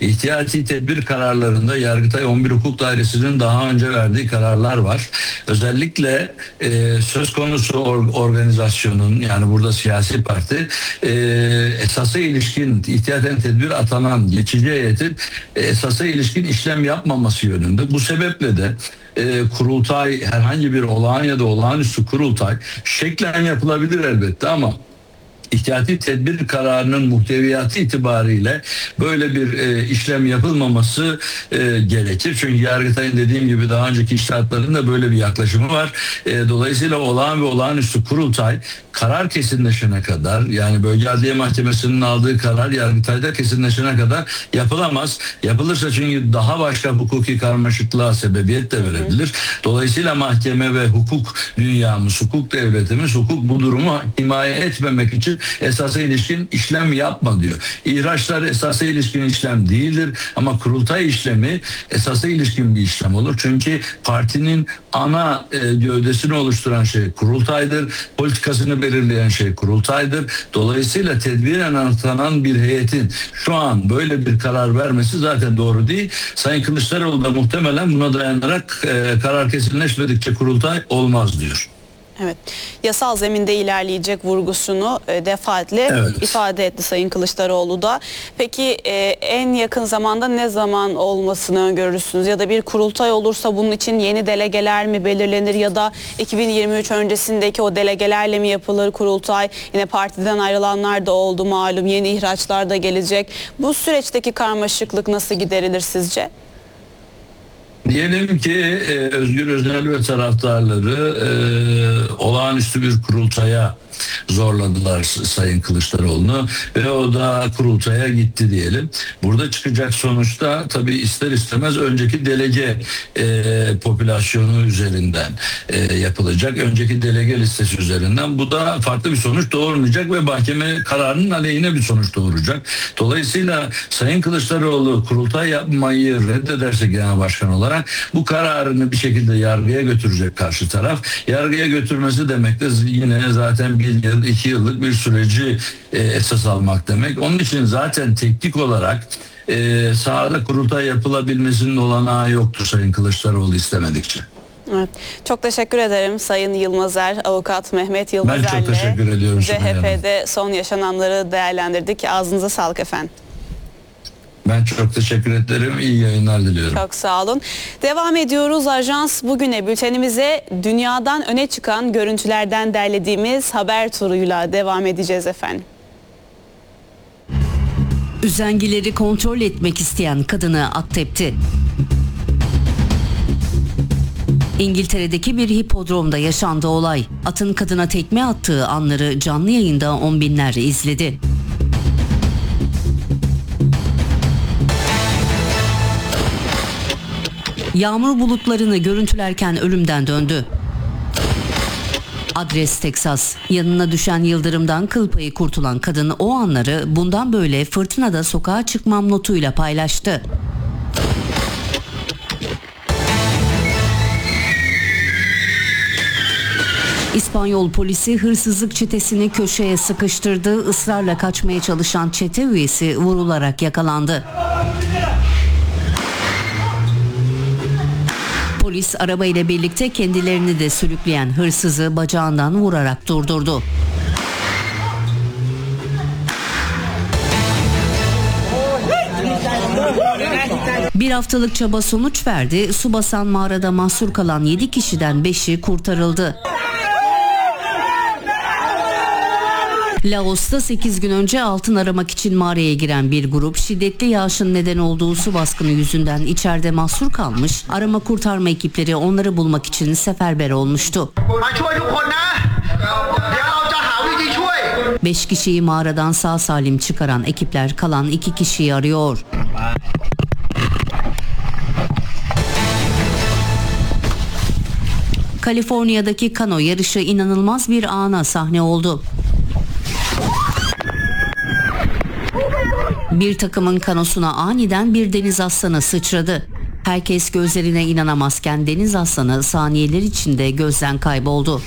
ihtiyati tedbir kararlarında Yargıtay 11 Hukuk Dairesi'nin daha önce verdiği kararlar var. Özellikle söz konusu organizasyonun, yani burada siyasi parti, esasa ilişkin ihtiyaten tedbir atanan geçici heyetin esasa ilişkin işlem yapmaması yönünde. Bu sebeple de kurultay, herhangi bir olağan ya da olağanüstü kurultay şeklen yapılabilir elbette, ama İhtiyati tedbir kararının muhteviyatı itibariyle böyle bir işlem yapılmaması gerekir. Çünkü Yargıtay'ın dediğim gibi daha önceki içtihatlarında böyle bir yaklaşımı var. Dolayısıyla olağan ve olağanüstü kurultay karar kesinleşene kadar, yani Bölge Adliye Mahkemesi'nin aldığı karar Yargıtay'da kesinleşene kadar yapılamaz. Yapılırsa çünkü daha başka hukuki karmaşıklığa sebebiyet de verebilir. Dolayısıyla mahkeme ve hukuk dünyamız, hukuk devletimiz, hukuk bu durumu himaye etmemek için esasa ilişkin işlem yapma diyor. İhraçlar esasa ilişkin işlem değildir, ama kurultay işlemi esasa ilişkin bir işlem olur. Çünkü partinin ana gövdesini oluşturan şey kurultaydır. Politikasını belirleyen şey kurultaydır. Dolayısıyla tedbiren atanan bir heyetin şu an böyle bir karar vermesi zaten doğru değil. Sayın Kılıçdaroğlu da muhtemelen buna dayanarak karar kesinleşmedikçe kurultay olmaz diyor. Evet, yasal zeminde ilerleyecek vurgusunu defaatle ifade etti Sayın Kılıçdaroğlu da. Peki en yakın zamanda ne zaman olmasını öngörürsünüz? Ya da bir kurultay olursa bunun için yeni delegeler mi belirlenir, ya da 2023 öncesindeki o delegelerle mi yapılır kurultay? Yine partiden ayrılanlar da oldu malum, yeni ihraçlar da gelecek. Bu süreçteki karmaşıklık nasıl giderilir sizce? Diyelim ki Özgür Özel ve taraftarları olağanüstü bir kurultaya zorladılar Sayın Kılıçdaroğlu'nu ve o da kurultaya gitti diyelim. Burada çıkacak sonuçta tabii ister istemez önceki delege popülasyonu üzerinden yapılacak. Önceki delege listesi üzerinden. Bu da farklı bir sonuç doğurmayacak ve mahkeme kararının aleyhine bir sonuç doğuracak. Dolayısıyla Sayın Kılıçdaroğlu kurultay yapmayı reddederse genel başkan olarak, bu kararını bir şekilde yargıya götürecek karşı taraf. Yargıya götürmesi demek de yine zaten 1 yıl, 2 yıllık bir süreci esas almak demek. Onun için zaten teknik olarak sahada kurultay yapılabilmesinin olanağı yoktur Sayın Kılıçdaroğlu istemedikçe. Evet. Çok teşekkür ederim Sayın Yılmazer, Avukat Mehmet Yılmazer'le. Ben çok teşekkür ediyorum. CHP'de son yaşananları değerlendirdik. Ağzınıza sağlık efendim. Ben çok teşekkür ederim. İyi yayınlar diliyorum. Çok sağ olun. Devam ediyoruz. Ajans bugüne bültenimize dünyadan öne çıkan görüntülerden derlediğimiz haber turuyla devam edeceğiz efendim. Üzengileri kontrol etmek isteyen kadını at tepti. İngiltere'deki bir hipodromda yaşandı olay. Atın kadına tekme attığı anları canlı yayında on binler izledi. Yağmur bulutlarını görüntülerken ölümden döndü. Adres Teksas. Yanına düşen yıldırımdan kıl payı kurtulan kadın o anları bundan böyle fırtınada sokağa çıkmam notuyla paylaştı. İspanyol polisi hırsızlık çetesini köşeye sıkıştırdı. Israrla kaçmaya çalışan çete üyesi vurularak yakalandı. Polis arabayla birlikte kendilerini de sürükleyen hırsızı bacağından vurarak durdurdu. Bir haftalık çaba sonuç verdi. Su basan mağarada mahsur kalan 7 kişiden 5'i kurtarıldı. Laos'ta 8 gün önce altın aramak için mağaraya giren bir grup şiddetli yağışın neden olduğu su baskını yüzünden içeride mahsur kalmış, arama kurtarma ekipleri onları bulmak için seferber olmuştu. 5 kişiyi mağaradan sağ salim çıkaran ekipler kalan 2 kişiyi arıyor. Kaliforniya'daki kano yarışı inanılmaz bir ana sahne oldu. Bir takımın kanosuna aniden bir deniz aslanı sıçradı. Herkes gözlerine inanamazken deniz aslanı saniyeler içinde gözden kayboldu.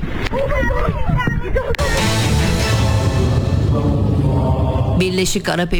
Birleşik Arap